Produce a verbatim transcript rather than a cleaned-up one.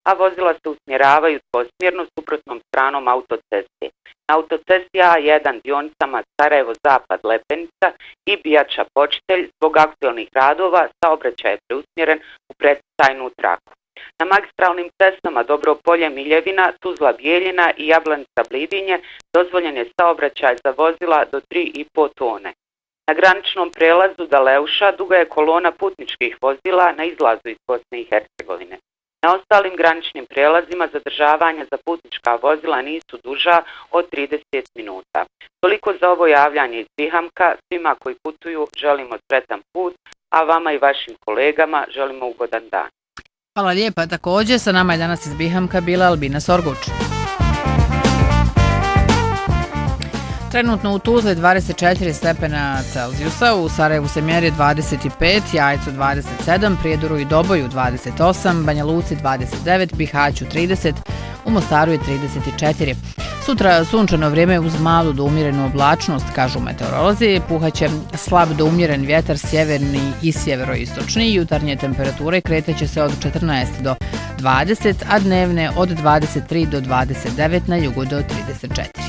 a vozila se usmjeravaju dvosmjerno suprotnom stranom autoceste. Na autocesti A jedan dionicama Sarajevo-Zapad Lepenica i Bijača Počitelj zbog aktualnih radova saobraćaj je preusmjeren u predstajnu traku. Na magistralnim cestama Dobro Polje Miljevina, Tuzla Bijeljina i Jablanica Blidinje dozvoljen je saobraćaj za vozila do tri i pol tone. Na graničnom prelazu Daleuša duga je kolona putničkih vozila na izlazu iz Bosne i Hercegovine. Na ostalim graničnim prelazima zadržavanja za putnička vozila nisu duža od trideset minuta. Toliko za ovo javljanje iz Bihamka. Svima koji putuju želimo sretan put, a vama i vašim kolegama želimo ugodan dan. Hvala lijepa. Također sa nama je danas iz Bihamka bila Albina Sorguč. Trenutno u Tuzli dvadeset četiri stepena Celzijusa, u Sarajevu se mjeri dvadeset pet, Jajcu dvadeset sedam, Prijedoru i Doboju dvadeset osam, Banja Luci dvadeset devet, Bihaću trideset, u Mostaru je trideset četiri. Sutra sunčano vrijeme uz malu do umjerenu oblačnost, kažu meteorolozi, puhaće slab do umjeren vjetar sjeverni i sjeveroistočni, jutarnje temperature kreteće se od četrnaest do dvadeset, a dnevne od dvadeset tri do dvadeset devet, na jugu do trideset četiri.